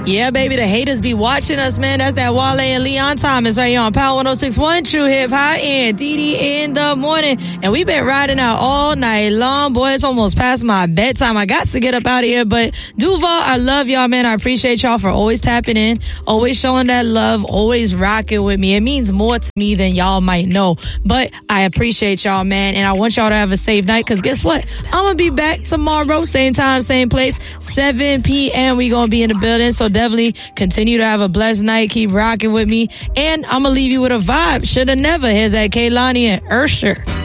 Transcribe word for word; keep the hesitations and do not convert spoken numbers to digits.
Yeah, baby, the haters be watching us, man. That's that Wale and Leon Thomas right here on Power one oh six point one, True Hip High and D D in the morning. And we've been riding out all night long. Boy, it's almost past my bedtime. I got to get up out of here. But Duval, I love y'all, man. I appreciate y'all for always tapping in, always showing that love, always rocking with me. It means more to me than y'all might know. But I appreciate y'all, man. And I want y'all to have a safe night because guess what? I'm going to be back tomorrow, same time, same place, seven p.m. We going to be in the building. So definitely continue to have a blessed night. Keep rocking with me. And I'm going to leave you with a vibe. Shoulda never. Here's that Kehlani and Usher.